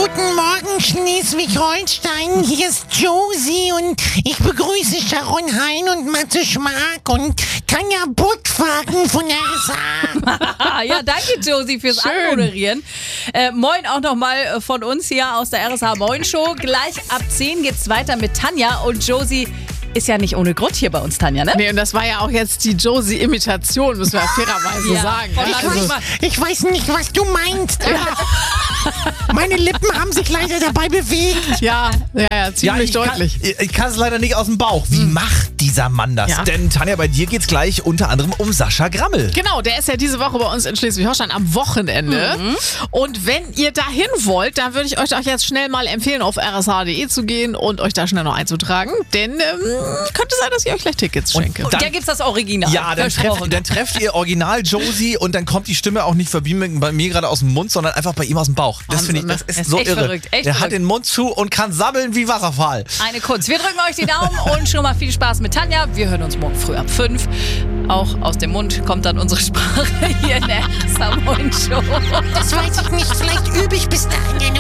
Guten Morgen, Schleswig-Holstein. Hier ist Josie und ich begrüße Sharon Hein und Matze Schmark und Tanja Buttwagen von RSA. Ja, danke Josie fürs Anmoderieren. Moin auch nochmal von uns hier aus der RSA Moin Show. Gleich ab 10 geht's weiter mit Tanja und Josie. Ist ja nicht ohne Grund hier bei uns, Tanja, ne? Nee, und das war ja auch jetzt die Josie-Imitation, müssen wir ja fairerweise sagen. Ich weiß nicht, was du meinst. Meine Lippen haben sich leider dabei bewegt. Ja, ziemlich deutlich. Ich kann es leider nicht aus dem Bauch. Wie macht dieser Mann das? Ja. Denn Tanja, bei dir geht's gleich unter anderem um Sascha Grammel. Genau, der ist ja diese Woche bei uns in Schleswig-Holstein am Wochenende. Und wenn ihr dahin wollt, dann würde ich euch auch jetzt schnell mal empfehlen, auf rsh.de zu gehen und euch da schnell noch einzutragen. Denn könnte sein, dass ich euch gleich Tickets schenke. Und da gibt's das Original. Ja, dann trefft ihr Original Josie und dann kommt die Stimme auch nicht verbiegen bei mir gerade aus dem Mund, sondern einfach bei ihm aus dem Bauch. Das finde ich, das ist so echt irre. verrückt, echt Der hat verrückt. den Mund zu und kann sabbeln wie Wasserfall. Eine Kunst. Wir drücken euch die Daumen und schon mal viel Spaß mit Tanja. Wir hören uns morgen früh ab 5. Auch aus dem Mund kommt dann unsere Sprache hier in der RSA Moin Show. Das weiß ich nicht. Vielleicht übe ich bis dahin